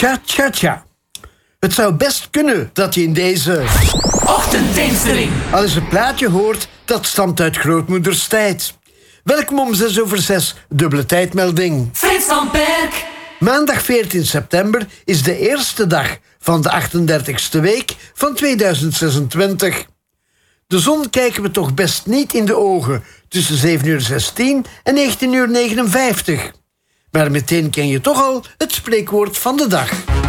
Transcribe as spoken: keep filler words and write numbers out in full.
Tja, tja, tja. Het zou best kunnen dat je in deze Ochtendtintering al eens een plaatje hoort dat stamt uit grootmoeders tijd. Welkom om zes over zes, dubbele tijdmelding. Frits van Perk. Maandag veertien september is de eerste dag van de achtendertigste week van tweeduizend zesentwintig. De zon kijken we toch best niet in de ogen tussen zeven uur zestien en negentien uur negenenvijftig. Maar meteen ken je toch al het spreekwoord van de dag.